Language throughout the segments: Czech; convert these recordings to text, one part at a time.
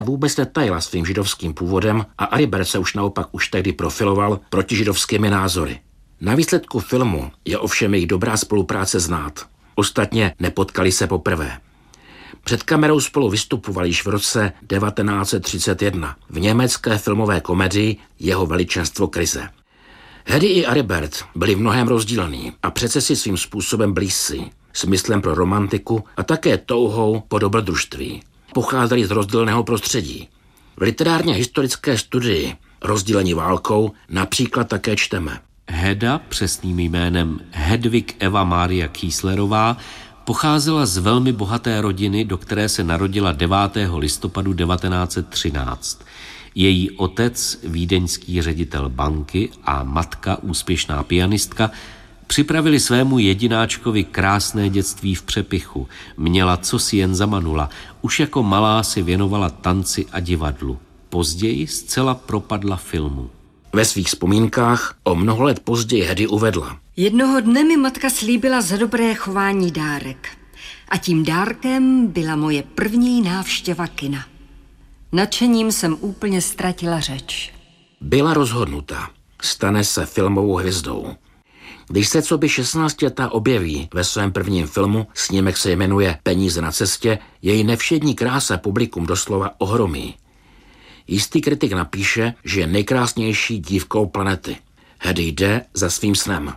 vůbec netajila svým židovským původem a Aribert se už naopak už tehdy profiloval proti židovskými názory. Na výsledku filmu je ovšem jejich dobrá spolupráce znát. Ostatně nepotkali se poprvé. Před kamerou spolu vystupovali již v roce 1931 v německé filmové komedii Jeho veličenstvo krize. Hedy i Aribert byli v mnohém rozdílní a přece si svým způsobem blízcí, smyslem pro romantiku a také touhou po dobrodružství. Pocházeli z rozdílného prostředí. V literárně historické studii Rozdělení válkou například také čteme. Heda, přesným jménem Hedvig Eva Mária Kieslerová, pocházela z velmi bohaté rodiny, do které se narodila 9. listopadu 1913. Její otec, vídeňský ředitel banky, a matka, úspěšná pianistka, připravili svému jedináčkovi krásné dětství v přepichu. Měla cosi jen zamanula. Už jako malá si věnovala tanci a divadlu. Později zcela propadla filmu. Ve svých vzpomínkách o mnoho let později Hedy uvedla. Jednoho dne mi matka slíbila za dobré chování dárek. A tím dárkem byla moje první návštěva kina. Nadšením jsem úplně ztratila řeč. Byla rozhodnuta. Stane se filmovou hvězdou. Když se coby 16letá objeví ve svém prvním filmu, snímek se jmenuje Peníze na cestě, její nevšední krása publikum doslova ohromí. Jistý kritik napíše, že je nejkrásnější dívkou planety. Hedy jde za svým snem.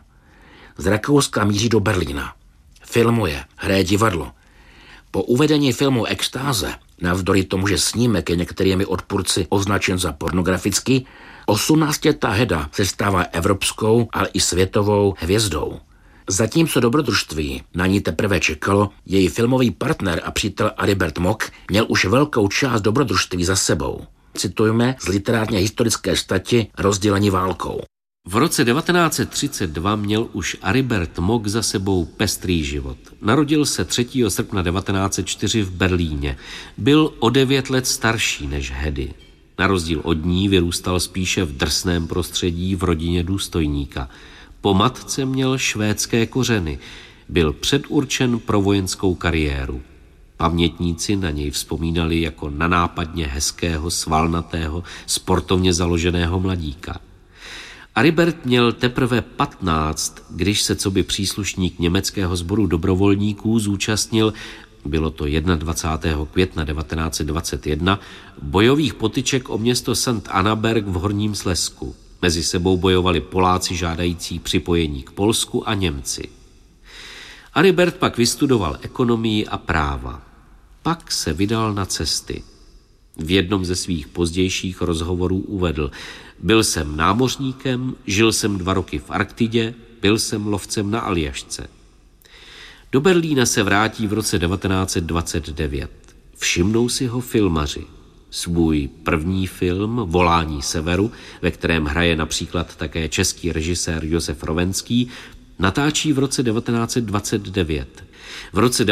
Z Rakouska míří do Berlína. Filmuje, hraje divadlo. Po uvedení filmu Extáze, navzdory tomu, že snímek je některými odpůrci označen za pornografický, 18letá Heda se stává evropskou, ale i světovou hvězdou. Zatímco dobrodružství na ní teprve čekalo, její filmový partner a přítel Aribert Mock měl už velkou část dobrodružství za sebou. Citujeme z literárně historické stati Rozdělení válkou. V roce 1932 měl už Aribert Mock za sebou pestrý život. Narodil se 3. srpna 1904 v Berlíně. Byl o 9 let starší než Hedy. Na rozdíl od ní vyrůstal spíše v drsném prostředí v rodině důstojníka. Po matce měl švédské kořeny. Byl předurčen pro vojenskou kariéru. Pamětníci na něj vzpomínali jako na nápadně hezkého, svalnatého, sportovně založeného mladíka. Aribert měl teprve 15, když se coby příslušník německého sboru dobrovolníků zúčastnil, bylo to 21. května 1921, bojových potyček o město St. Annaberg v Horním Slezsku. Mezi sebou bojovali Poláci žádající připojení k Polsku a Němci. Aribert pak vystudoval ekonomii a práva. Pak se vydal na cesty. V jednom ze svých pozdějších rozhovorů uvedl: byl jsem námořníkem, žil jsem 2 roky v Arktidě, byl jsem lovcem na Aljašce. Do Berlína se vrátí v roce 1929. Všimnou si ho filmaři. Svůj první film Volání severu, ve kterém hraje například také český režisér Josef Rovenský, natáčí v roce 1929. V roce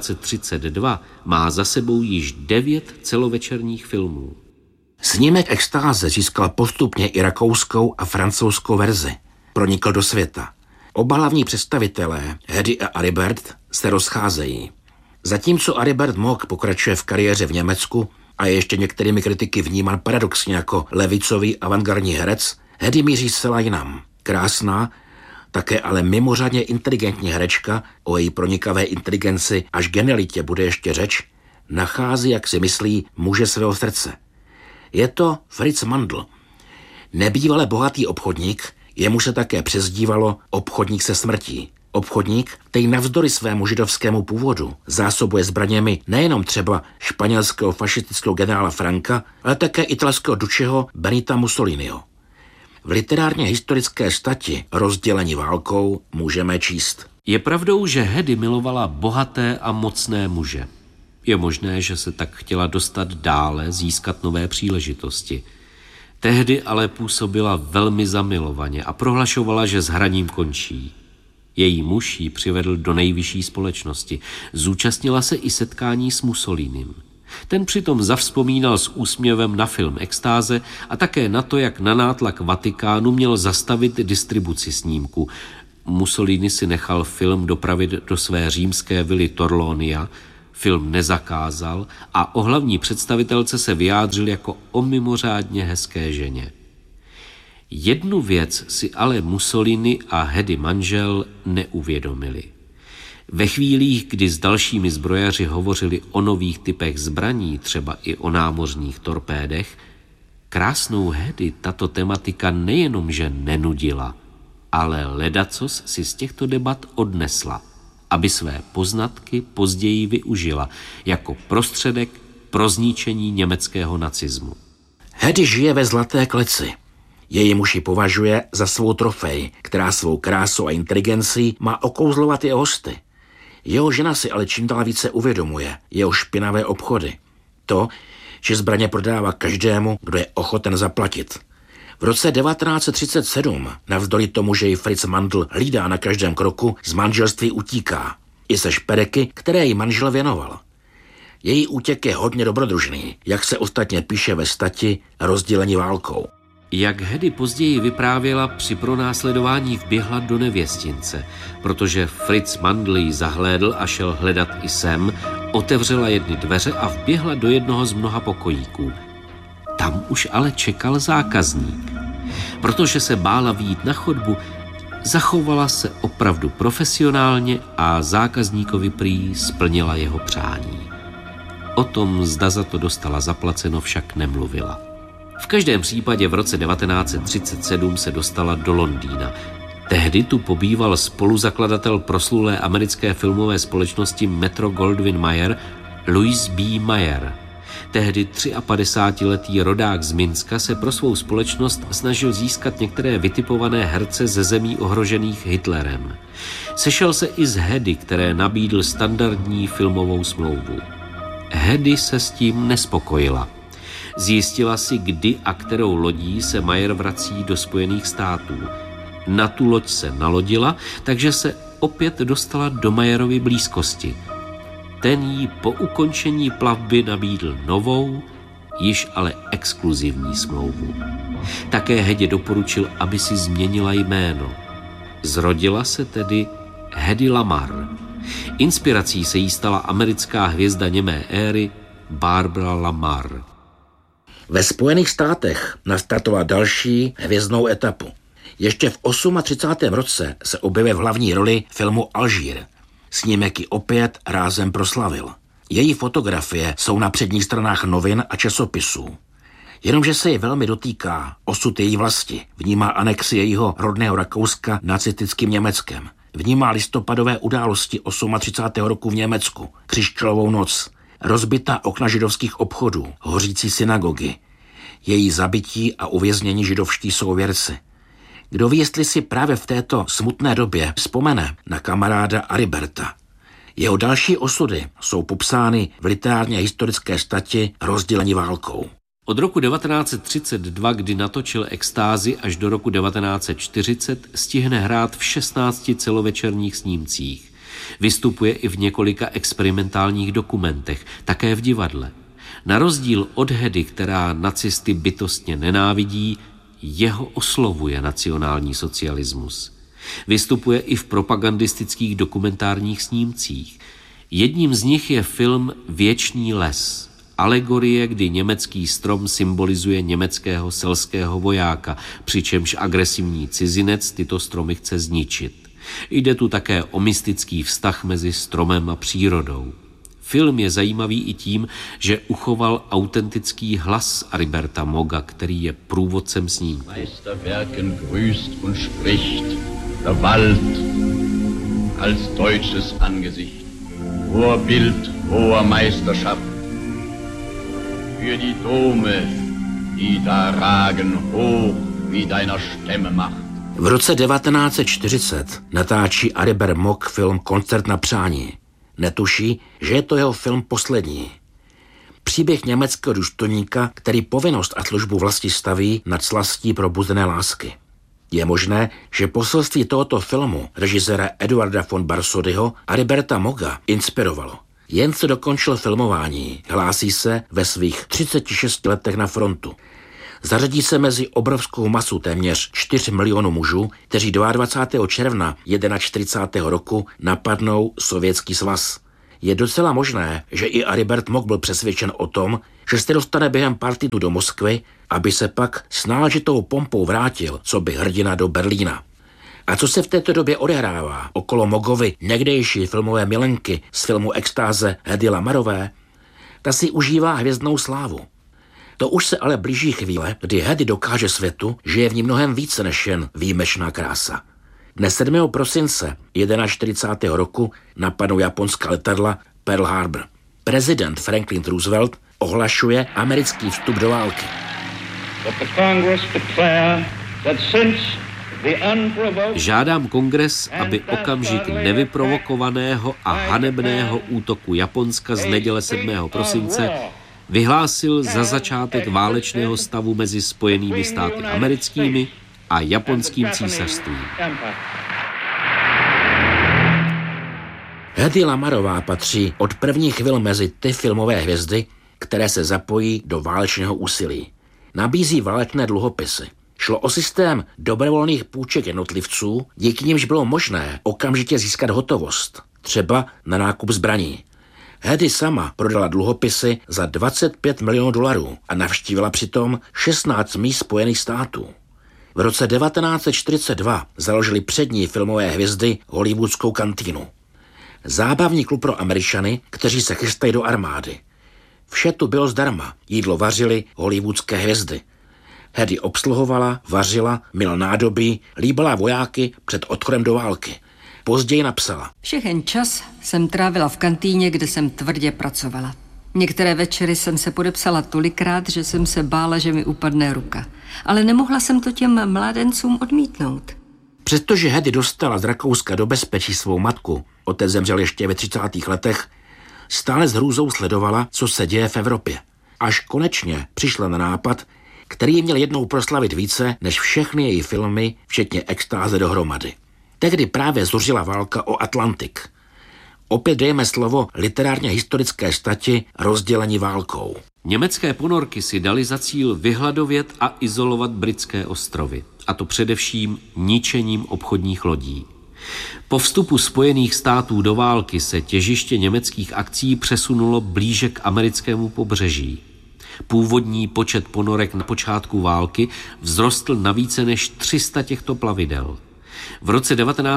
1932 má za sebou již 9 celovečerních filmů. Snímek Extáze získal postupně i rakouskou a francouzskou verzi. Pronikl do světa. Oba hlavní představitelé, Hedy a Aribert, se rozcházejí. Zatímco Aribert Mock pokračuje v kariéře v Německu a je ještě některými kritiky vnímán paradoxně jako levicový avantgardní herec, Hedy míří zcela jinam. Krásná, také ale mimořádně inteligentní herečka, o její pronikavé inteligenci až genialitě bude ještě řeč, nachází, jak si myslí, muže svého srdce. Je to Fritz Mandl. Nebývale bohatý obchodník, jemu se také přezdívalo obchodník se smrtí. Obchodník, který navzdory svému židovskému původu zásobuje zbraněmi nejenom třeba španělského fašistického generála Franka, ale také italského dučeho Benita Mussoliniho. V literárně historické stati Rozdělení válkou můžeme číst. Je pravdou, že Hedy milovala bohaté a mocné muže. Je možné, že se tak chtěla dostat dále, získat nové příležitosti. Tehdy ale působila velmi zamilovaně a prohlašovala, že s hraním končí. Její muž ji přivedl do nejvyšší společnosti. Zúčastnila se i setkání s Mussolinim. Ten přitom zavzpomínal s úsměvem na film Extáze a také na to, jak na nátlak Vatikánu měl zastavit distribuci snímku. Mussolini si nechal film dopravit do své římské vily Torlonia, film nezakázal a o hlavní představitelce se vyjádřil jako o mimořádně hezké ženě. Jednu věc si ale Mussolini a Hedy manžel neuvědomili. Ve chvílích, kdy s dalšími zbrojaři hovořili o nových typech zbraní, třeba i o námořních torpédech, krásnou Hedy tato tematika nejenom, že nenudila, ale ledacos si z těchto debat odnesla, aby své poznatky později využila jako prostředek pro zničení německého nacismu. Hedy žije ve Zlaté kleci. Její muž ji považuje za svou trofej, která svou krásou a inteligencí má okouzlovat jeho hosty. Jeho žena si ale čím dál více uvědomuje jeho špinavé obchody. To, že zbraně prodává každému, kdo je ochoten zaplatit. V roce 1937, navzdory tomu, že ji Fritz Mandl hlídá na každém kroku, z manželství utíká. I se špereky, které jí manžel věnoval. Její útěk je hodně dobrodružný, jak se ostatně píše ve stati Rozdělení válkou. Jak Hedy později vyprávěla, při pronásledování vběhla do nevěstince, protože Fritz Mandl ji zahlédl a šel hledat i sem, otevřela jedny dveře a vběhla do jednoho z mnoha pokojíků. Tam už ale čekal zákazník. Protože se bála vyjít na chodbu, zachovala se opravdu profesionálně a zákazníkovi prý splnila jeho přání. O tom, zda za to dostala zaplaceno, však nemluvila. V každém případě v roce 1937 se dostala do Londýna. Tehdy tu pobýval spoluzakladatel proslulé americké filmové společnosti Metro-Goldwyn-Mayer Louis B. Mayer. Tehdy 53letý rodák z Minska se pro svou společnost snažil získat některé vytipované herce ze zemí ohrožených Hitlerem. Sešel se i z Hedy, které nabídl standardní filmovou smlouvu. Hedy se s tím nespokojila. Zjistila si, kdy a kterou lodí se Mayer vrací do Spojených států. Na tu loď se nalodila, takže se opět dostala do Mayerovy blízkosti. Ten jí po ukončení plavby nabídl novou, již ale exkluzivní smlouvu. Také Hedě doporučil, aby si změnila jméno. Zrodila se tedy Hedy Lamar. Inspirací se jí stala americká hvězda němé éry Barbara Lamar. Ve Spojených státech nastartovala další hvězdnou etapu. Ještě v 38. roce se objevuje v hlavní roli filmu Alžír. Snímek ji opět rázem proslavil. Její fotografie jsou na předních stranách novin a časopisů. Jenomže se ji velmi dotýká osud její vlasti. Vnímá anexi jejího rodného Rakouska nacistickým Německem. Vnímá listopadové události 38. roku v Německu, Křišťalovou noc, rozbitá okna židovských obchodů, hořící synagogy, její zabití a uvěznění židovští souvěrci. Kdo ví, jestli si právě v této smutné době vzpomene na kamaráda Ariberta. Jeho další osudy jsou popsány v literárně historické stati Rozdělení válkou. Od roku 1932, kdy natočil Extázi, až do roku 1940 stihne hrát v 16 celovečerních snímcích. Vystupuje i v několika experimentálních dokumentech, také v divadle. Na rozdíl od Hedy, která nacisty bytostně nenávidí, jeho oslovuje nacionální socialismus. Vystupuje i v propagandistických dokumentárních snímcích. Jedním z nich je film Věčný les. Alegorie, kdy německý strom symbolizuje německého selského vojáka, přičemž agresivní cizinec tyto stromy chce zničit. Jde tu také o mystický vztah mezi stromem a přírodou. Film je zajímavý i tím, že uchoval autentický hlas Ariberta Moga, který je průvodcem snímku. Meisterwerken grüßt und spricht der Wald als deutsches Angesicht. Vorbild hoher Meisterschaft für die Dome, die da ragen hoch wie deiner Stämme Macht. V roce 1940 natáčí Aribert Moog film Koncert na přání. Netuší, že je to jeho film poslední. Příběh německého důstojníka, který povinnost a službu vlasti staví nad slastí probuzené lásky. Je možné, že poselství tohoto filmu režiséra Eduarda von Barsodyho Ariberta Mooga inspirovalo. Jen co dokončil filmování, hlásí se ve svých 36 letech na frontu. Zařadí se mezi obrovskou masu téměř 4 milionů mužů, kteří 22. června 1941. roku napadnou Sovětský svaz. Je docela možné, že i Aribert Mock byl přesvědčen o tom, že se dostane během partitu do Moskvy, aby se pak s náležitou pompou vrátil, co by hrdina do Berlína. A co se v této době odehrává okolo Moggovy někdejší filmové milenky z filmu Extáze Hedy Lamarové, ta si užívá hvězdnou slávu. To už se ale blíží chvíle, kdy Hedy dokáže světu, že je v ní mnohem více než jen výjimečná krása. Dne 7. prosince 41. roku napadnou japonská letadla Pearl Harbor. Prezident Franklin Roosevelt ohlašuje americký vstup do války. Žádám kongres, aby okamžik nevyprovokovaného a hanebného útoku Japonska z neděle 7. prosince vyhlásil za začátek válečného stavu mezi Spojenými státy americkými a japonským císařstvím. Hedy Lamarová patří od prvních chvil mezi ty filmové hvězdy, které se zapojí do válečného úsilí. Nabízí válečné dluhopisy. Šlo o systém dobrovolných půjček jednotlivců, díky nimž bylo možné okamžitě získat hotovost, třeba na nákup zbraní. Hedy sama prodala dluhopisy za $25 milionů a navštívila přitom 16 míst Spojených států. V roce 1942 založili přední filmové hvězdy hollywoodskou kantýnu. Zábavní klub pro Američany, kteří se chystají do armády. Vše tu bylo zdarma, jídlo vařili hollywoodské hvězdy. Hedy obsluhovala, vařila, měla nádobí, líbala vojáky před odchodem do války. Později napsala. Všechen čas jsem trávila v kantýně, kde jsem tvrdě pracovala. Některé večery jsem se podepsala tolikrát, že jsem se bála, že mi upadne ruka. Ale nemohla jsem to těm mládencům odmítnout. Přestože Hedy dostala z Rakouska do bezpečí svou matku, otec zemřel ještě ve 30. letech, stále s hrůzou sledovala, co se děje v Evropě. Až konečně přišla na nápad, který měl jednou proslavit více než všechny její filmy, včetně Extáze dohromady. Tehdy právě zuřila válka o Atlantik. Opět dejeme slovo literárně historické stati rozdělení válkou. Německé ponorky si dali za cíl vyhladovět a izolovat britské ostrovy, a to především ničením obchodních lodí. Po vstupu Spojených států do války se těžiště německých akcí přesunulo blíže k americkému pobřeží. Původní počet ponorek na počátku války vzrostl na více než 300 těchto plavidel. V roce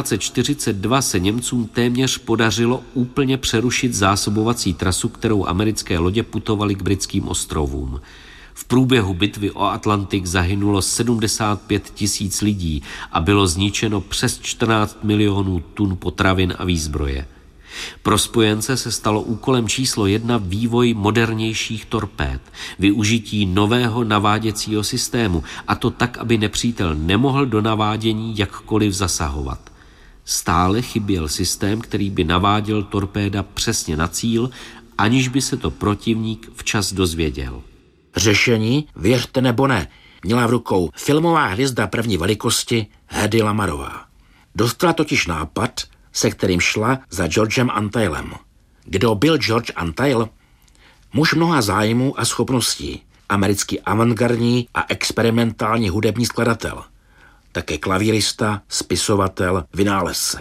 1942 se Němcům téměř podařilo úplně přerušit zásobovací trasu, kterou americké lodě putovaly k britským ostrovům. V průběhu bitvy o Atlantik zahynulo 75 000 lidí a bylo zničeno přes 14 milionů tun potravin a výzbroje. Pro spojence se stalo úkolem číslo 1 vývoj modernějších torpéd, využití nového naváděcího systému, a to tak, aby nepřítel nemohl do navádění jakkoliv zasahovat. Stále chyběl systém, který by naváděl torpéda přesně na cíl, aniž by se to protivník včas dozvěděl. Řešení, věřte nebo ne, měla v rukou filmová hvězda první velikosti Hedy Lamarová. Dostala totiž nápad, se kterým šla za Georgem Antheilem. Kdo byl George Antheil? Muž mnoha zájmů a schopností, americký avantgardní a experimentální hudební skladatel, také klavírista, spisovatel, vynálezce.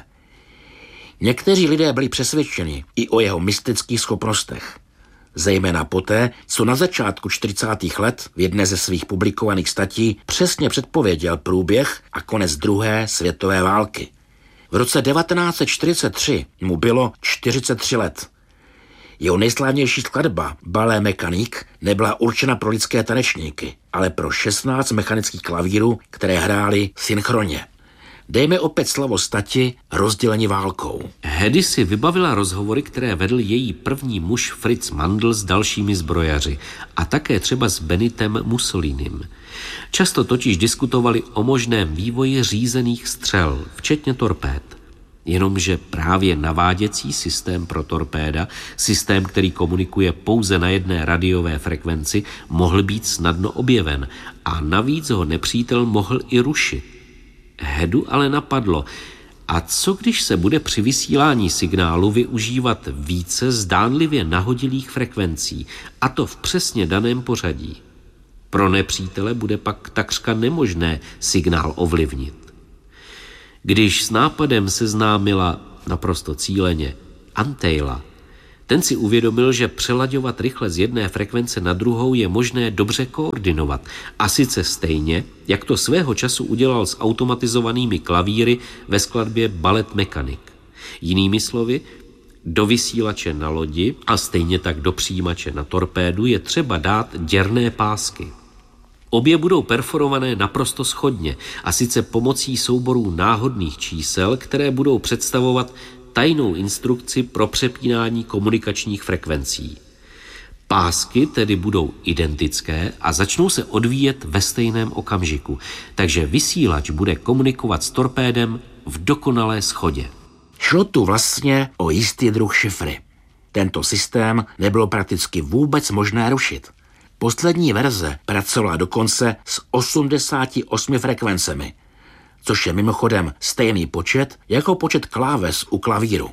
Někteří lidé byli přesvědčeni i o jeho mystických schopnostech. Zejména poté, co na začátku 40. let v jedné ze svých publikovaných statí přesně předpověděl průběh a konec druhé světové války. V roce 1943 mu bylo 43 let. Jeho nejslavnější skladba Ballet Mécanique nebyla určena pro lidské tanečníky, ale pro 16 mechanických klavírů, které hrály synchronně. Dejme opět slovo stati rozdělení válkou. Hedy si vybavila rozhovory, které vedl její první muž Fritz Mandl s dalšími zbrojaři a také třeba s Benitem Mussolinim. Často totiž diskutovali o možném vývoji řízených střel, včetně torpéd. Jenomže právě naváděcí systém pro torpéda, systém, který komunikuje pouze na jedné radiové frekvenci, mohl být snadno objeven a navíc ho nepřítel mohl i rušit. Hedu ale napadlo, a co když se bude při vysílání signálu využívat více zdánlivě nahodilých frekvencí, a to v přesně daném pořadí. Pro nepřítele bude pak takřka nemožné signál ovlivnit. Když s nápadem seznámila naprosto cíleně Antheila, Ten si uvědomil, že přelaďovat rychle z jedné frekvence na druhou je možné dobře koordinovat. A sice stejně, jak to svého času udělal s automatizovanými klavíry ve skladbě Ballet Mechanic. Jinými slovy, do vysílače na lodi a stejně tak do přijímače na torpédu je třeba dát děrné pásky. Obě budou perforované naprosto shodně, a sice pomocí souborů náhodných čísel, které budou představovat tajnou instrukci pro přepínání komunikačních frekvencí. Pásky tedy budou identické a začnou se odvíjet ve stejném okamžiku, takže vysílač bude komunikovat s torpédem v dokonalé shodě. Šlo tu vlastně o jistý druh šifry. Tento systém nebylo prakticky vůbec možné rušit. Poslední verze pracovala dokonce s 88 frekvencemi, což je mimochodem stejný počet jako počet kláves u klavíru.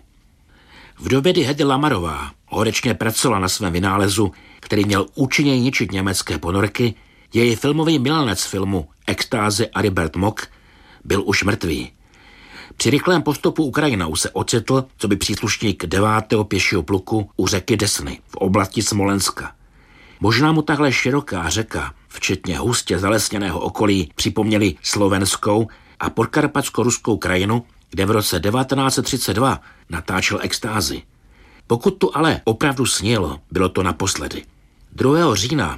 V době, kdy Hedy Lamarová horečně pracovala na svém vynálezu, který měl účinněji ničit německé ponorky, její filmový milenec filmu Extáze Aribert Mock byl už mrtvý. Při rychlém postupu Ukrajinou se ocitl coby příslušník 9. pěšího pluku u řeky Desny v oblasti Smolenska. Možná mu tahle široká řeka, včetně hustě zalesněného okolí, připomněli slovenskou a podkarpatsko-ruskou krajinu, kde v roce 1932 natáčel Extázi. Pokud tu ale opravdu snil, bylo to naposledy. 2. října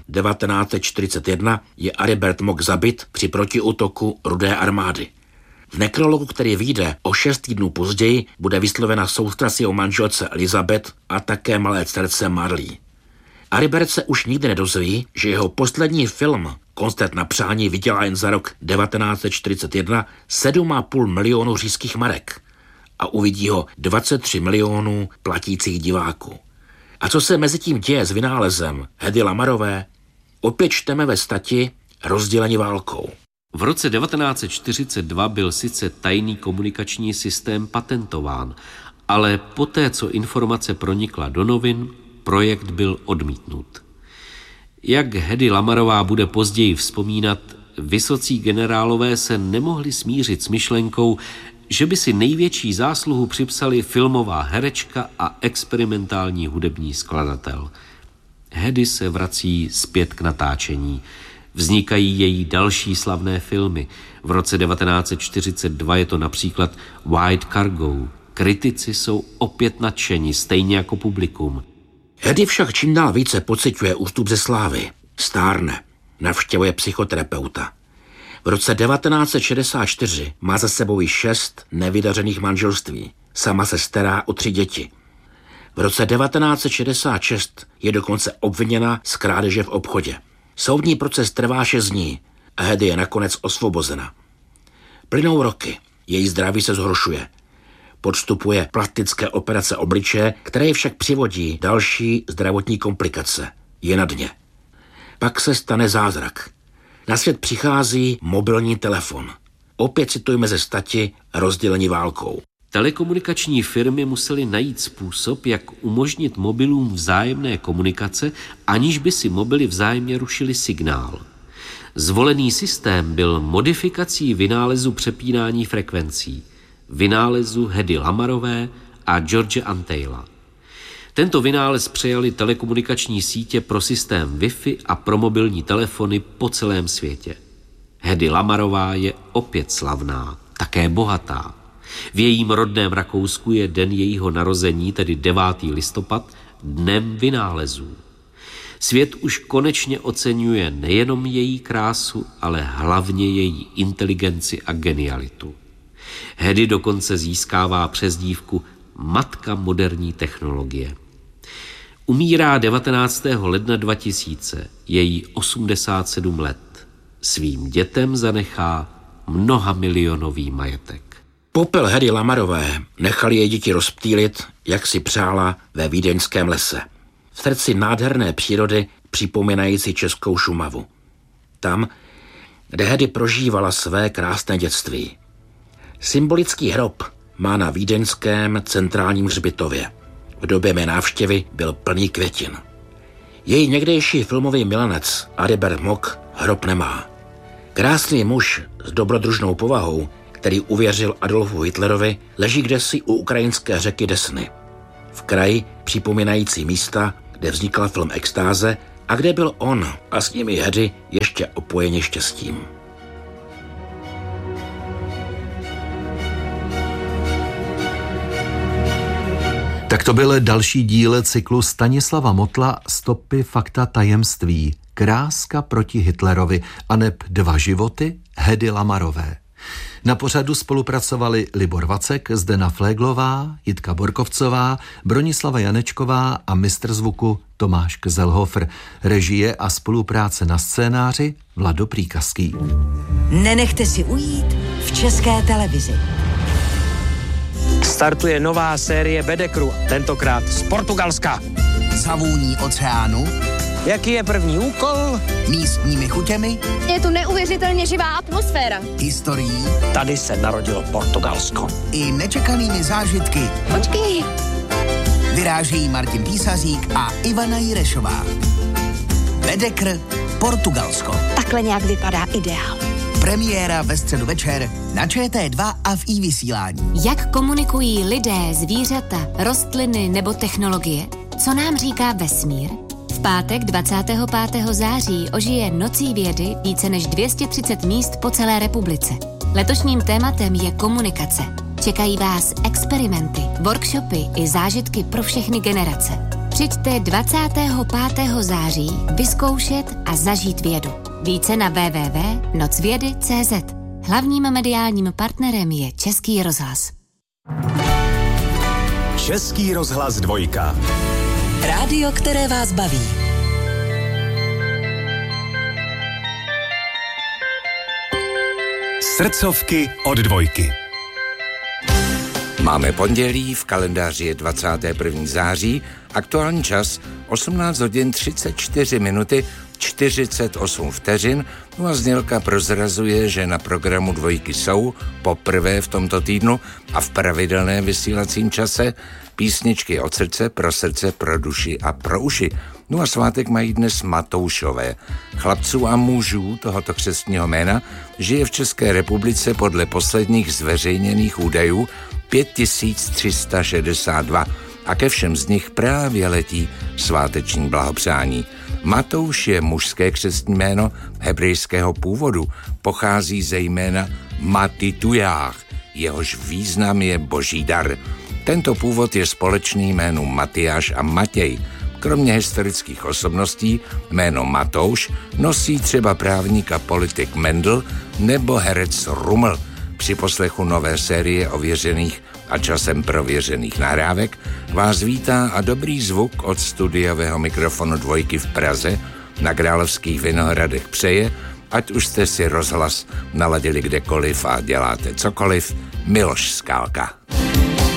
1941 je Aribert Mock zabit při protiútoku Rudé armády. V nekrologu, který vyjde o 6 týdnů později, bude vyslovena soustra s jeho manželce Elizabeth a také malé dcerce Marley. Aribert se už nikdy nedozví, že jeho poslední film Koncert na přání vydělá jen za rok 1941 7,5 milionu říšských marek a uvidí ho 23 milionů platících diváků. A co se mezi tím děje s vynálezem Hedy Lamarové, opět čteme ve stati Rozděleni válkou. V roce 1942 byl sice tajný komunikační systém patentován, ale poté, co informace pronikla do novin, projekt byl odmítnut. Jak Hedy Lamarová bude později vzpomínat, vysocí generálové se nemohli smířit s myšlenkou, že by si největší zásluhu připsali filmová herečka a experimentální hudební skladatel. Hedy se vrací zpět k natáčení. Vznikají její další slavné filmy. V roce 1942 je to například White Cargo. Kritici jsou opět nadšeni, stejně jako publikum. Hedy však čím dál více pociťuje ústup ze slávy. Stárne, navštěvuje psychoterapeuta. V roce 1964 má za sebou již 6 nevydařených manželství. Sama se stará o 3 děti. V roce 1966 je dokonce obviněna z krádeže v obchodě. Soudní proces trvá 6 dní a Hedy je nakonec osvobozena. Plynou roky, její zdraví se zhoršuje. Podstupuje plastické operace obličeje, které však přivodí další zdravotní komplikace. Je na dně. Pak se stane zázrak. Na svět přichází mobilní telefon. Opět citujeme ze stati Rozděleni válkou. Telekomunikační firmy musely najít způsob, jak umožnit mobilům vzájemné komunikace, aniž by si mobily vzájemně rušily signál. Zvolený systém byl modifikací vynálezu přepínání frekvencí, vynálezu Hedy Lamarové a George Antheila. Tento vynález přejali telekomunikační sítě pro systém Wi-Fi a pro mobilní telefony po celém světě. Hedy Lamarová je opět slavná, také bohatá. V jejím rodném Rakousku je den jejího narození, tedy 9. listopad, dnem vynálezů. Svět už konečně oceňuje nejenom její krásu, ale hlavně její inteligenci a genialitu. Hedy dokonce získává přezdívku Matka moderní technologie. Umírá 19. ledna 2000, její 87 let. Svým dětem zanechá mnohamilionový majetek. Popel Hedy Lamarové nechali její děti rozptýlit, jak si přála ve vídeňském lese. V srdci nádherné přírody připomínající českou Šumavu. Tam, kde Hedy prožívala své krásné dětství. Symbolický hrob má na vídeňském centrálním hřbitově. V době mé návštěvy byl plný květin. Její někdejší filmový milenec Aribert Mock hrob nemá. Krásný muž s dobrodružnou povahou, který uvěřil Adolfu Hitlerovi, leží kdesi u ukrajinské řeky Desny. v kraji připomínající místa, kde vznikl film Extáze a kde byl on a s nimi Hedy ještě opojeni štěstím. Tak to byl další díl cyklu Stanislava Motla Stopy, fakta, tajemství. Kráska proti Hitlerovi aneb 2 životy Hedy Lamarové. Na pořadu spolupracovali Libor Vacek, Zdena Fléglová, Jitka Borkovcová, Bronislava Janečková a mistr zvuku Tomáš Kzelhofer. Režie a spolupráce na scénáři Vlado Príkazký. Nenechte si ujít v České televizi. Startuje nová série Bedekru, tentokrát z Portugalska. Zavůní oceánu. Jaký je první úkol? Místními chutěmi. Je tu neuvěřitelně živá atmosféra. Historií. Tady se narodilo Portugalsko. I nečekanými zážitky. Počkej. Vyrážejí Martin Písařík a Ivana Jirešová. Bedekr, Portugalsko. Takhle nějak vypadá ideál. Premiéra ve středu večer na ČT2 a v iVysílání. Jak komunikují lidé, zvířata, rostliny nebo technologie? Co nám říká vesmír? V pátek 25. září ožije Nocí vědy více než 230 míst po celé republice. Letošním tématem je komunikace. Čekají vás experimenty, workshopy i zážitky pro všechny generace. Přijďte 25. září vyzkoušet a zažít vědu. Více na www.nocvědy.cz. Hlavním mediálním partnerem je Český rozhlas. Český rozhlas 2. Rádio, které vás baví. Srdcovky od 2. Máme pondělí, v kalendáři je 21. září, aktuální čas 18 hodin 34 minuty 48 vteřin, no a znělka prozrazuje, že na programu 2 jsou poprvé v tomto týdnu a v pravidelném vysílacím čase písničky od srdce, pro duši a pro uši. No a svátek mají dnes Matoušové. Chlapců a mužů tohoto křestního jména žije v České republice podle posledních zveřejněných údajů 5362 a ke všem z nich právě letí sváteční blahopřání. Matouš je mužské křestní jméno hebrejského původu, pochází ze jména Matitujách, jehož význam je boží dar. Tento původ je společný jménům Matyáš a Matěj. Kromě historických osobností jméno Matouš nosí třeba právník a politik Mendl nebo herec Ruml. Při poslechu nové série ověřených a časem prověřených nahrávek vás vítá a dobrý zvuk od studiového mikrofonu 2 v Praze na Královských Vinohradech přeje, ať už jste si rozhlas naladili kdekoliv a děláte cokoliv, Miloš Skálka.